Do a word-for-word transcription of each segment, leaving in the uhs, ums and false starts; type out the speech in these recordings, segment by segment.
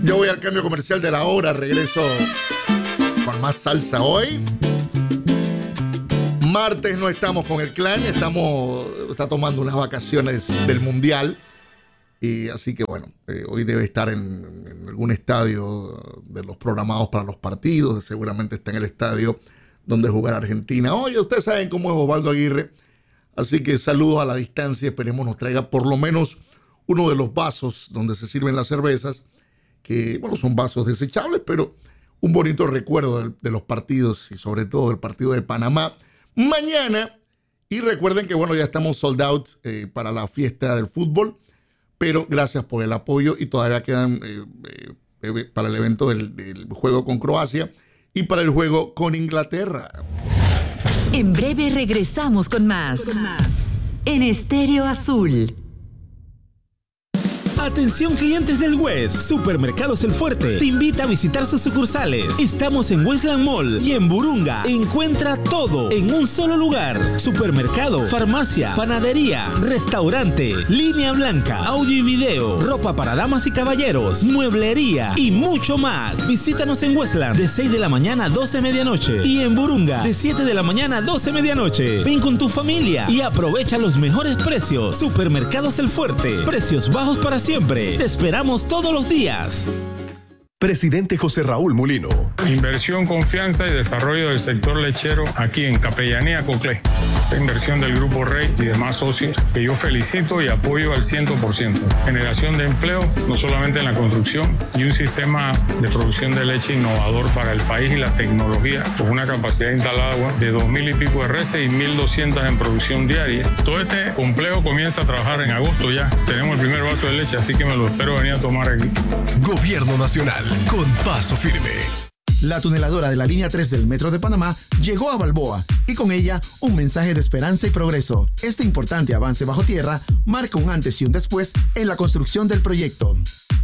Yo voy al cambio comercial de la hora, regreso con más salsa hoy. Martes no estamos con el clan, estamos, está tomando unas vacaciones del Mundial. Y así que bueno, eh, hoy debe estar en, en algún estadio de los programados para los partidos. Seguramente está en el estadio donde jugará Argentina. Oye, ustedes saben cómo es Osvaldo Aguirre. Así que saludos a la distancia. Esperemos nos traiga por lo menos uno de los vasos donde se sirven las cervezas. Que, bueno, son vasos desechables, pero un bonito recuerdo de, de los partidos y sobre todo del partido de Panamá mañana. Y recuerden que, bueno, ya estamos sold out eh, para la fiesta del fútbol. Pero gracias por el apoyo y todavía quedan eh, eh, para el evento del, del juego con Croacia y para el juego con Inglaterra. En breve regresamos con más, con más. En Estéreo Azul. Atención clientes del West, Supermercados El Fuerte te invita a visitar sus sucursales. Estamos en Westland Mall y en Burunga. Encuentra todo en un solo lugar. Supermercado, farmacia, panadería, restaurante, línea blanca, audio y video, ropa para damas y caballeros, mueblería y mucho más. Visítanos en Westland de seis de la mañana a doce de medianoche y en Burunga de siete de la mañana a doce de medianoche. Ven con tu familia y aprovecha los mejores precios. Supermercados El Fuerte, precios bajos para siempre. Te esperamos todos los días. Presidente José Raúl Mulino. Inversión, confianza y desarrollo del sector lechero aquí en Capellanía Coclé. La inversión del Grupo Rey y demás socios que yo felicito y apoyo al cien por ciento. Generación de empleo, no solamente en la construcción, y un sistema de producción de leche innovador para el país y la tecnología, con una capacidad instalada de dos mil y pico de reses y mil doscientas en producción diaria. Todo este complejo comienza a trabajar en agosto ya. Tenemos el primer vaso de leche, así que me lo espero venir a tomar aquí. Gobierno Nacional, con paso firme. La tuneladora de la línea tres del Metro de Panamá llegó a Balboa y con ella un mensaje de esperanza y progreso. Este importante avance bajo tierra marca un antes y un después en la construcción del proyecto.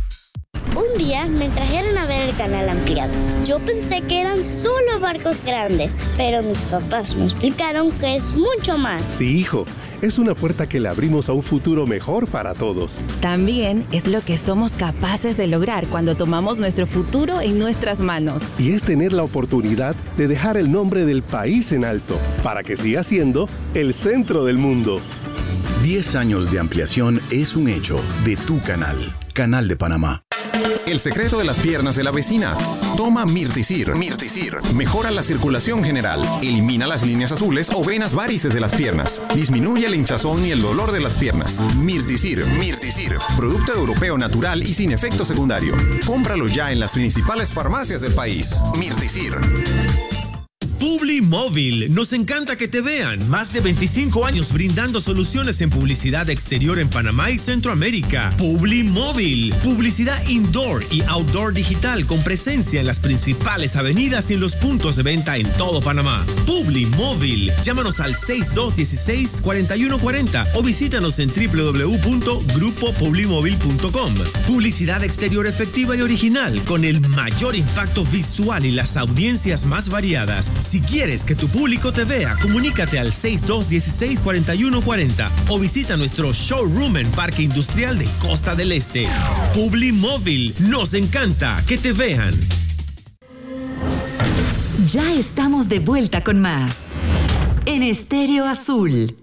Un día me trajeron a ver el canal ampliado. Yo pensé que eran solo barcos grandes, pero mis papás me explicaron que es mucho más. Sí, hijo, es una puerta que le abrimos a un futuro mejor para todos. También es lo que somos capaces de lograr cuando tomamos nuestro futuro en nuestras manos. Y es tener la oportunidad de dejar el nombre del país en alto, para que siga siendo el centro del mundo. Diez años de ampliación es un hecho de tu canal, Canal de Panamá. El secreto de las piernas de la vecina. Toma Mirtisir. Mirtisir mejora la circulación general, elimina las líneas azules o venas varices de las piernas, disminuye el hinchazón y el dolor de las piernas. Mirtisir. Mirtisir, producto europeo natural y sin efecto secundario. Cómpralo ya en las principales farmacias del país. Mirtisir. Publimóvil, nos encanta que te vean. Más de veinticinco años brindando soluciones en publicidad exterior en Panamá y Centroamérica. Publimóvil, publicidad indoor y outdoor digital con presencia en las principales avenidas y en los puntos de venta en todo Panamá. Publimóvil, llámanos al seis dos uno seis, cuatro uno cuatro cero o visítanos en doble u doble u doble u punto grupo publimóvil punto com. Publicidad exterior efectiva y original con el mayor impacto visual y las audiencias más variadas. Si quieres que tu público te vea, comunícate al seis dos uno seis, cuatro uno cuatro cero o visita nuestro showroom en Parque Industrial de Costa del Este. Publimóvil, nos encanta que te vean. Ya estamos de vuelta con más en Estéreo Azul.